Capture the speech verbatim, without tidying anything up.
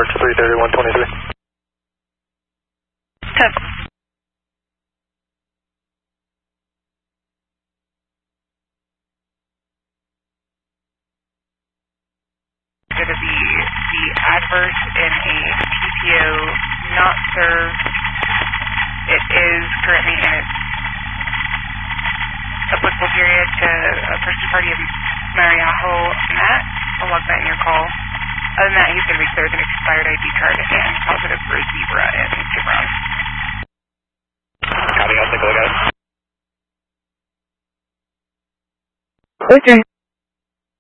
March three thirty, one twenty-three. ten. Going to be the adverse in a P P O not served. It is currently in its applicable period to a person party of Mariajo. Matt, I'll log that in your call. Other than that, he's going to be cleared with an expired I D card and positive for Zebra and Gibron. Copy, I'll take a look at it. Okay.